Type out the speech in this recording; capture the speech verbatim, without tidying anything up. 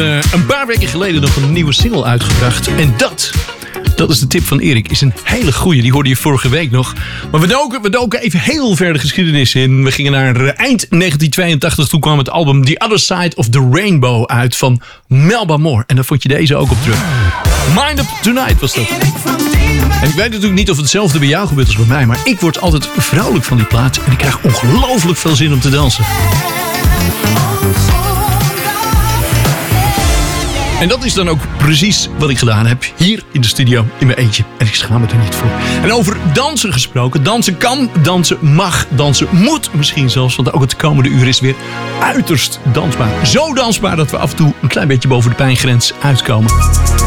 Uh, een paar weken geleden nog een nieuwe single uitgebracht. En dat, dat is de tip van Erik, is een hele goeie. Die hoorde je vorige week nog. Maar we doken, we doken even heel ver de geschiedenis in. We gingen naar uh, eind negentien tweeëntachtig. Toen kwam het album The Other Side of the Rainbow uit van Melba Moore. En daar vond je deze ook op terug. Mind Up Tonight was dat. En ik weet natuurlijk niet of hetzelfde bij jou gebeurt als bij mij. Maar ik word altijd vrolijk van die plaat. En ik krijg ongelooflijk veel zin om te dansen. En dat is dan ook precies wat ik gedaan heb hier in de studio in mijn eentje. En ik schaam me er niet voor. En over dansen gesproken. Dansen kan, dansen mag, dansen moet misschien zelfs. Want ook het komende uur is weer uiterst dansbaar. Zo dansbaar dat we af en toe een klein beetje boven de pijngrens uitkomen.